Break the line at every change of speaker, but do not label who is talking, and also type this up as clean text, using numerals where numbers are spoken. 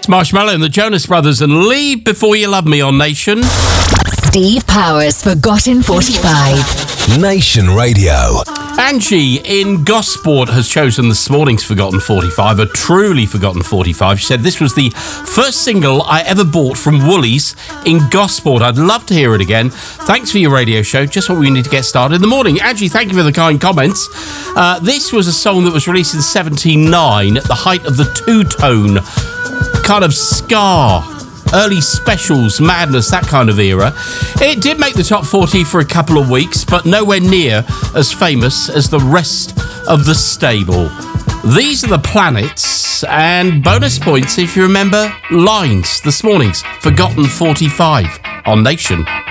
Marshmallow and the Jonas Brothers and Leave Before You Love Me on Nation.
Steve Powers' Forgotten 45.
Nation Radio.
Angie in Gosport has chosen this morning's Forgotten 45, a truly forgotten 45. She said this was the first single I ever bought from Woolies in Gosport. I'd love to hear it again. Thanks for your radio show. Just what we need to get started in the morning. Angie, thank you for the kind comments. This was a song that was released in 79 at the height of the two-tone kind of ska, early specials, madness, that kind of era. It did make the top 40 for a couple of weeks, but nowhere near as famous as the rest of the stable. These are the Planets, and bonus points if you remember lines this morning's Forgotten 45 on Nation.